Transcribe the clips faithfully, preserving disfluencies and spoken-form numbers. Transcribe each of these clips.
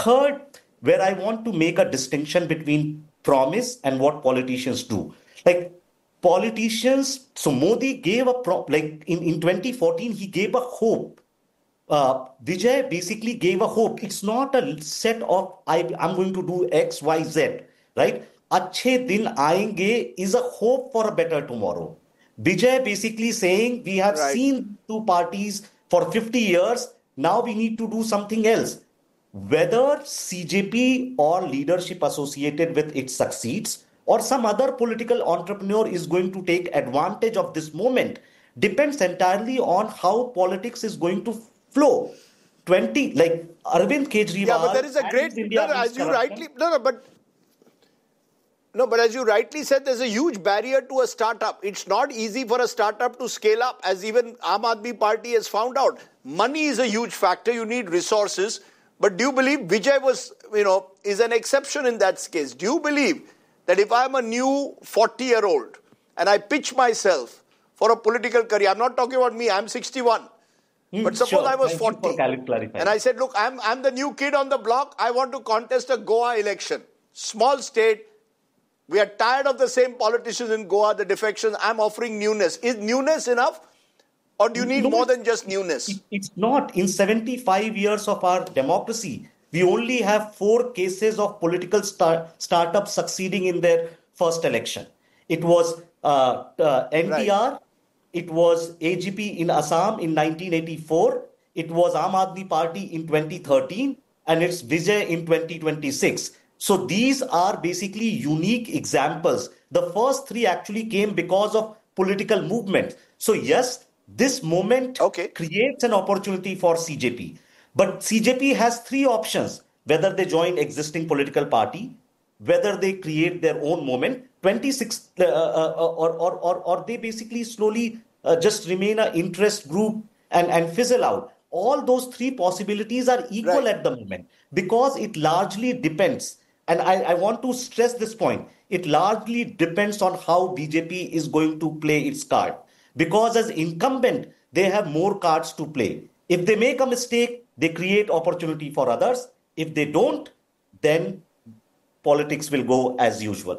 third, where I want to make a distinction between promise and what politicians do. Like politicians, so Modi gave a pro, like in, in twenty fourteen, he gave a hope. Uh, Vijay basically gave a hope. It's not a set of I, I'm going to do X, Y, Z, right? Achhe din aayenge is a hope for a better tomorrow. Vijay basically saying we have Right. seen two parties for fifty years. Now we need to do something else. Whether C J P or leadership associated with it succeeds, or some other political entrepreneur is going to take advantage of this moment, depends entirely on how politics is going to flow. twenty, like Arvind Kejriwal. Yeah, but there is a and great, his India no, no, Means as you Corruption- rightly, no, no, but No, but as you rightly said, there's a huge barrier to a startup. It's not easy for a startup to scale up, as even Aam Aadmi Party has found out. Money is a huge factor. You need resources. But do you believe Vijay was, you know, is an exception in that case? Do you believe that if I'm a new forty-year-old and I pitch myself for a political career, I'm not talking about me, I'm sixty-one. Hmm, But suppose sure. I was Thank you for forty cali- clarifying. and I said, look, I'm, I'm the new kid on the block. I want to contest a Goa election. Small state. We are tired of the same politicians in Goa, the defections. I'm offering newness. Is newness enough? Or do you need No, more it's- than just newness? It- It's not. In seventy-five years of our democracy, we only have four cases of political star- startups succeeding in their first election. It was uh, uh, N T R, it was A G P in Assam in nineteen eighty-four, it was Aam Aadmi Party in twenty thirteen, and it's Vijay in twenty twenty-six. So these are basically unique examples. The first three actually came because of political movement. So yes, this moment Okay. creates an opportunity for C J P. But C J P has three options: whether they join existing political party, whether they create their own moment, twenty-six, uh, uh, or, or, or, or they basically slowly uh, just remain an interest group and, and fizzle out. All those three possibilities are equal Right. at the moment because it largely depends. And I, I want to stress this point. It largely depends on how B J P is going to play its card. Because as incumbent, they have more cards to play. If they make a mistake, they create opportunity for others. If they don't, then politics will go as usual.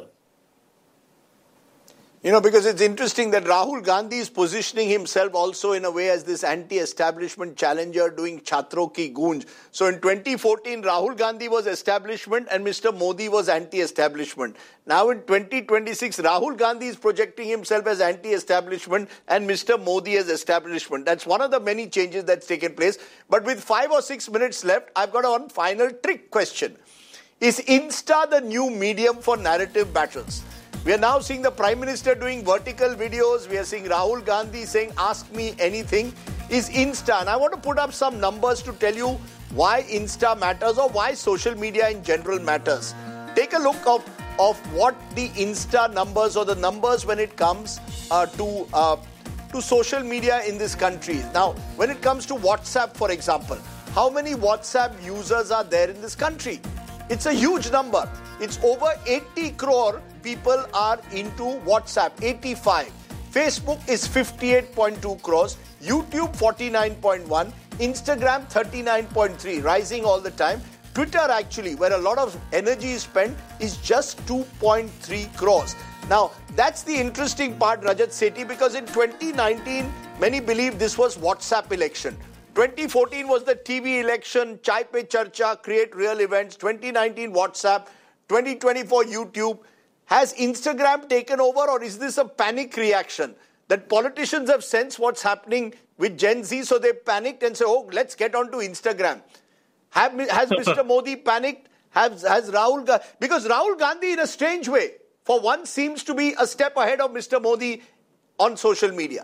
You know, because it's interesting that Rahul Gandhi is positioning himself also in a way as this anti-establishment challenger doing Chhatron ki Goonj. So in twenty fourteen, Rahul Gandhi was establishment and Mister Modi was anti-establishment. Now in twenty twenty-six, Rahul Gandhi is projecting himself as anti-establishment and Mister Modi as establishment. That's one of the many changes that's taken place. But with five or six minutes left, I've got one final trick question. Is Insta the new medium for narrative battles? We are now seeing the Prime Minister doing vertical videos. We are seeing Rahul Gandhi saying, ask me anything. Is Insta, and I want to put up some numbers to tell you why Insta matters or why social media in general matters. Take a look of, of what the Insta numbers or the numbers when it comes uh, to, uh, to social media in this country. Now, when it comes to WhatsApp, for example, how many WhatsApp users are there in this country? It's a huge number. It's over eighty crore people are into WhatsApp, eighty-five. Facebook is fifty-eight point two crores, YouTube forty-nine point one, Instagram thirty-nine point three, rising all the time. Twitter actually, where a lot of energy is spent, is just two point three crores. Now, that's the interesting part, Rajat Sethi, because in twenty nineteen, many believe this was WhatsApp election. twenty fourteen was the T V election, Chai Pe Charcha, create real events. twenty nineteen WhatsApp, twenty twenty-four YouTube. Has Instagram taken over, or is this a panic reaction that politicians have sensed what's happening with Gen Z, so they panicked and say, oh, let's get onto Instagram? Have, has Mister Modi panicked? Has, has Rahul Gandhi? Because Rahul Gandhi, in a strange way, for once seems to be a step ahead of Mister Modi on social media.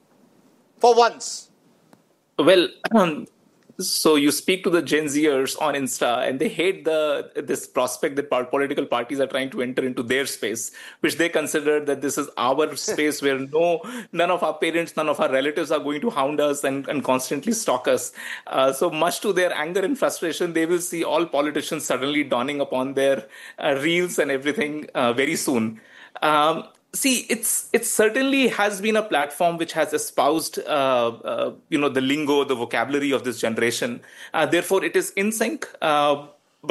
For once. Well, um, so you speak to the Gen Zers on Insta, and they hate the this prospect that political parties are trying to enter into their space, which they consider that this is our space where no, none of our parents, none of our relatives are going to hound us and, and constantly stalk us. Uh, so much to their anger and frustration, they will see all politicians suddenly dawning upon their uh, reels and everything uh, very soon. Um, See, it's it certainly has been a platform which has espoused, uh, uh, you know, the lingo, the vocabulary of this generation. Uh, therefore, it is in sync. Uh,